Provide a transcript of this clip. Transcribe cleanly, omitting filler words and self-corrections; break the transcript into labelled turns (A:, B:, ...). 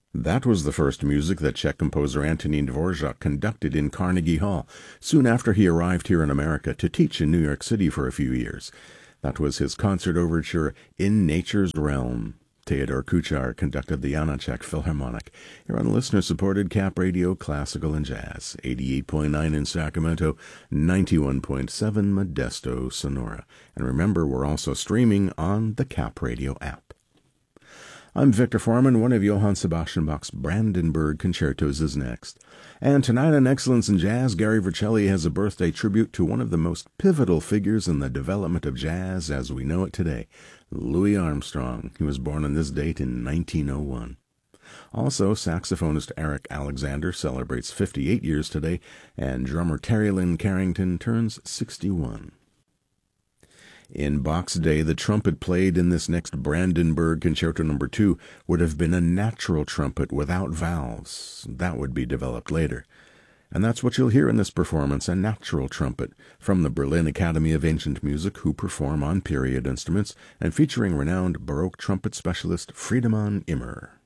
A: That was the first music that Czech composer Antonín Dvorak conducted in Carnegie Hall, soon after he arrived here in America to teach in New York City for a few years. That was his concert overture, In Nature's Realm. Theodor Kuchar conducted the Janáček Philharmonic. Here on listener-supported Cap Radio Classical and Jazz, 88.9 in Sacramento, 91.7 Modesto, Sonora. And remember, we're also streaming on the Cap Radio app. I'm Victor Foreman. One of Johann Sebastian Bach's Brandenburg concertos is next. And tonight on Excellence in Jazz, Gary Vercelli has a birthday tribute to one of the most pivotal figures in the development of jazz as we know it today, Louis Armstrong. He was born on this date in 1901. Also, saxophonist Eric Alexander celebrates 58 years today, and drummer Terry Lynn Carrington turns 61. In Bach's day, the trumpet played in this next Brandenburg Concerto No. 2 would have been a natural trumpet without valves. That would be developed later. And that's what you'll hear in this performance, a natural trumpet, from the Berlin Academy of Ancient Music, who perform on period instruments, and featuring renowned Baroque trumpet specialist Friedemann Immer.